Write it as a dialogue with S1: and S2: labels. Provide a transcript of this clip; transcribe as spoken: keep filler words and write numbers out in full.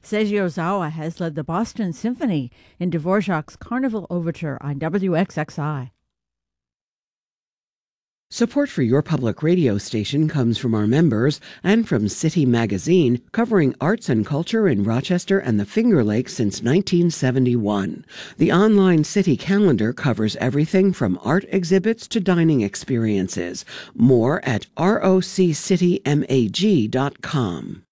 S1: Seiji Ozawa has led the Boston Symphony in Dvorak's Carnival Overture on W X X I.
S2: Support for your public radio station comes from our members and from City Magazine, covering arts and culture in Rochester and the Finger Lakes since nineteen seventy-one. The online City calendar covers everything from art exhibits to dining experiences. More at roccitymag dot com.